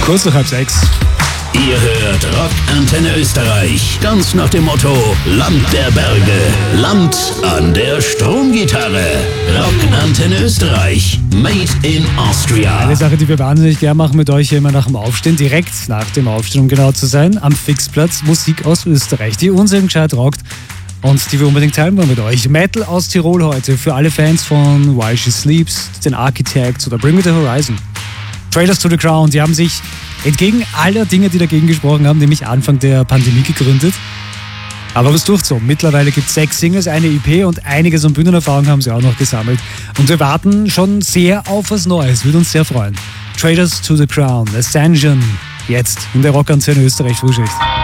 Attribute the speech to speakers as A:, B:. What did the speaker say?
A: Kurz nach 5:30.
B: Ihr hört Rockantenne Österreich. Ganz nach dem Motto: Land der Berge, Land an der Stromgitarre. Rockantenne Österreich. Made in Austria.
A: Eine Sache, die wir wahnsinnig gern machen mit euch, hier immer nach dem Aufstehen, direkt nach dem Aufstehen, um genau zu sein, am Fixplatz Musik aus Österreich, die uns gescheit rockt und die wir unbedingt teilen wollen mit euch. Metal aus Tirol heute für alle Fans von While She Sleeps, den Architects oder Bring Me the Horizon. Traitors to the Crown, die haben sich entgegen aller Dinge, die dagegen gesprochen haben, nämlich Anfang der Pandemie gegründet. Aber was durchzogen. Mittlerweile gibt es 6 Singles, eine EP und einiges an Bühnenerfahrung haben sie auch noch gesammelt. Und wir warten schon sehr auf was Neues, würde uns sehr freuen. Traitors to the Crown, Ascension, jetzt in der Rockantenne Österreich Frühschicht.